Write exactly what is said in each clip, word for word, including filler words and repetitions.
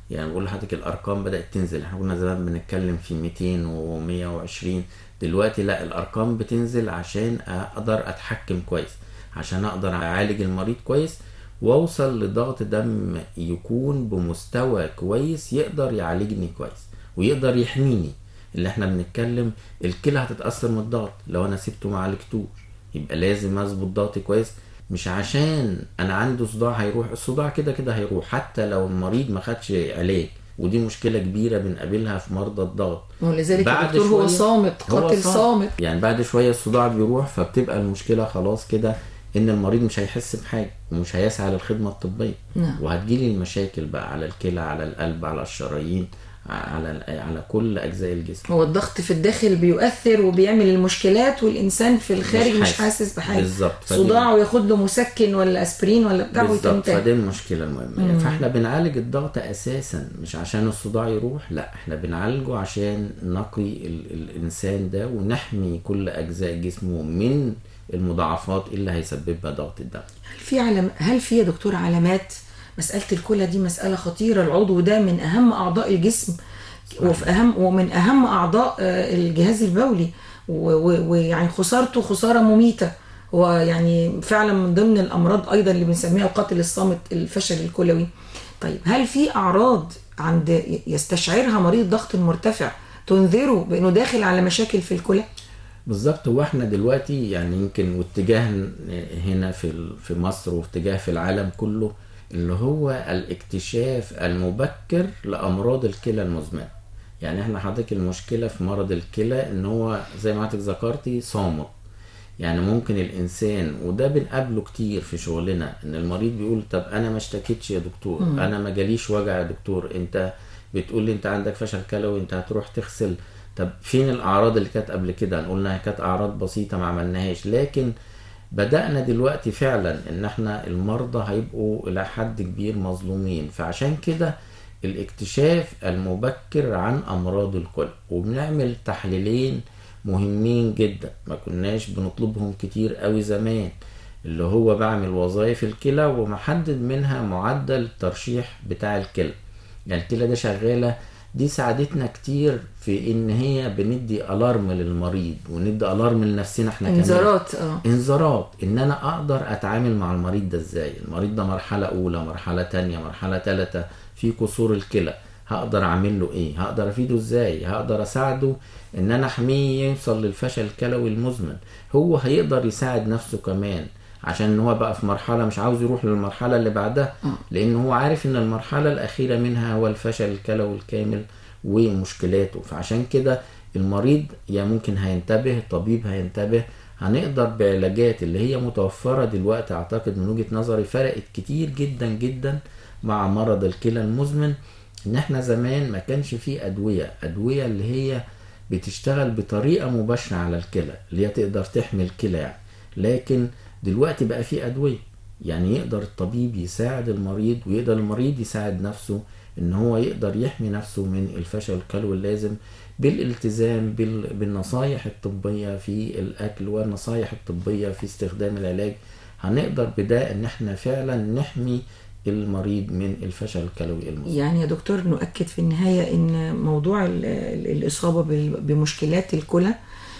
يعني بقول لحضرتك الارقام بدات تنزل. احنا كنا زمان بنتكلم في مئتين ومية وعشرين، دلوقتي لا، الارقام بتنزل عشان اقدر اتحكم كويس، عشان اقدر اعالج المريض كويس، واوصل لضغط دم يكون بمستوى كويس يقدر يعالجني كويس ويقدر يحميني. اللي احنا بنتكلم الكلى هتتأثر من الضغط لو انا سبته ما عالجتوش، يبقى لازم اظبط ضغطي كويس. مش عشان انا عنده صداع هيروح، الصداع كده كده هيروح حتى لو المريض ما خدش علاج، ودي مشكلة كبيرة بنقابلها في مرضى الضغط. ولذلك يا بعد دكتور هو شوية صامت، هو قاتل صار صامت. يعني بعد شوية الصداع بيروح، فبتبقى المشكلة خلاص كده ان المريض مش هيحس بحاجة ومش هيسعى للخدمة الطبية. نعم. وهتجيلي المشاكل بقى على الكلى، على القلب، على الشرايين، على على كل اجزاء الجسم. هو الضغط في الداخل بيؤثر وبيعمل المشكلات، والإنسان في الخارج مش مش حاسس. حاسس بحاجة. بالظبط. صداع وياخد له مسكن ولا أسبرين ولا بتاع بالظبط، وتنتهي. فدي المشكلة المهمة. فاحنا بنعالج الضغط اساسا مش عشان الصداع يروح، لا، احنا بنعالجه عشان نقي ال الانسان ده ونحمي كل اجزاء جسمه من المضاعفات اللي هيسببها ضغط الدم. هل في علم هل في يا دكتور علامات؟ مسألة الكلى دي مسألة خطيرة، العضو ده من أهم أعضاء الجسم، وفي أهم ومن أهم أعضاء آه، الجهاز البولي، و- و- ويعني خسارته خسارة مميتة. هو يعني فعلا من ضمن الأمراض أيضا اللي بنسميها القاتل الصامت، الفشل الكلوي. طيب هل في أعراض عند يستشعرها مريض ضغط المرتفع تنذره بأنه داخل على مشاكل في الكلى؟ بالظبط. هو احنا دلوقتي يعني يمكن واتجاه هنا في ال- في مصر واتجاه في العالم كله اللي هو الاكتشاف المبكر لامراض الكلى المزمنه. يعني احنا حضرتك المشكله في مرض الكلى ان هو زي ما حضرتك ذكرتي صامت. يعني ممكن الانسان، وده بنقابله كتير في شغلنا، ان المريض بيقول طب انا ما اشتكيتش يا دكتور، مم. انا ما جاليش وجع يا دكتور، انت بتقول لي انت عندك فشل كلوي، انت هتروح تغسل، طب فين الاعراض اللي كانت قبل كده؟ قلنا كانت اعراض بسيطه ما عملناهاش. لكن بدأنا دلوقتي فعلا ان احنا المرضى هيبقوا الى حد كبير مظلومين. فعشان كده الاكتشاف المبكر عن امراض الكلى، وبنعمل تحليلين مهمين جدا ما كناش بنطلبهم كتير قوي زمان، اللي هو بعمل وظائف الكلى ومحدد منها معدل الترشيح بتاع الكلى. يعني الكلى ده شغالة، دي ساعدتنا كتير في ان هي بندي الارم للمريض وندي الارم لنفسنا احنا كمان. انذارات. اه انذارات ان انا اقدر اتعامل مع المريض ده ازاي. المريض ده مرحلة اولى، مرحلة تانية، مرحلة تالتة في كسور الكلى، هقدر اعمل له ايه؟ هقدر افيده ازاي؟ هقدر اساعده ان انا احميه يوصل للفشل الكلوي المزمن. هو هيقدر يساعد نفسه كمان، عشان هو بقى في مرحلة مش عاوز يروح للمرحلة اللي بعدها، لان هو عارف ان المرحلة الاخيرة منها هو الفشل الكلوي الكامل ومشكلاته. فعشان كده المريض يا ممكن هينتبه، الطبيب هينتبه، هنقدر بعلاجات اللي هي متوفرة دلوقتي. اعتقد من وجهة نظري فرقت كتير جدا جدا مع مرض الكلى المزمن. ان احنا زمان ما كانش فيه ادوية ادوية اللي هي بتشتغل بطريقة مباشرة على الكلى اللي هي تقدر تحمي الكلى يعني. لكن دلوقتي بقى فيه ادوية، يعني يقدر الطبيب يساعد المريض ويقدر المريض يساعد نفسه ان هو يقدر يحمي نفسه من الفشل الكلوي اللازم بالالتزام بالنصايح الطبية في الاكل والنصايح الطبية في استخدام العلاج. هنقدر بده ان احنا فعلا نحمي المريض من الفشل الكلوي المزمن. يعني يا دكتور نؤكد في النهاية ان موضوع ال- ال- الإصابة بال- بمشكلات الكلى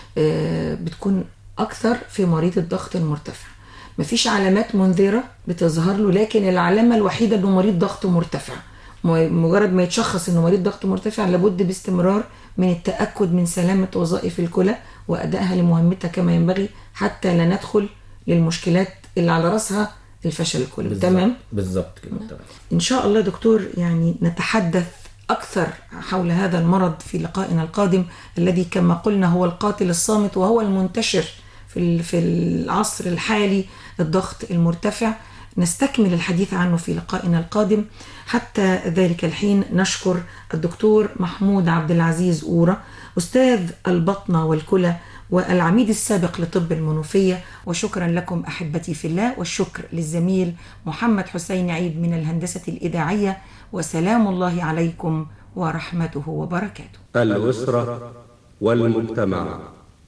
آه، بتكون أكثر في مريض الضغط المرتفع. مفيش علامات منذرة بتظهر له، لكن العلامة الوحيدة انه مريض ضغط مرتفع. م- مجرد ما يتشخص انه مريض ضغط مرتفع لابد باستمرار من التأكد من سلامة وظائف الكلى وأدائها لمهمتها كما ينبغي، حتى لا ندخل للمشكلات اللي على رأسها الفشل الكلوي. تمام؟ بالظبط كده. تمام. إن شاء الله دكتور يعني نتحدث أكثر حول هذا المرض في لقائنا القادم، الذي كما قلنا هو القاتل الصامت وهو المنتشر في في العصر الحالي، الضغط المرتفع. نستكمل الحديث عنه في لقائنا القادم. حتى ذلك الحين نشكر الدكتور محمود عبد العزيز أورا، أستاذ البطنة والكلى والعميد السابق لطب المنوفية. وشكرا لكم أحبتي في الله، والشكر للزميل محمد حسين عيد من الهندسة الإذاعية. وسلام الله عليكم ورحمته وبركاته. الأسرة والمجتمع،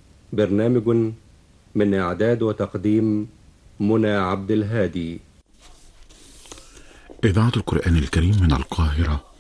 برنامج من إعداد وتقديم منى عبد الهادي. إذاعة القرآن الكريم من القاهرة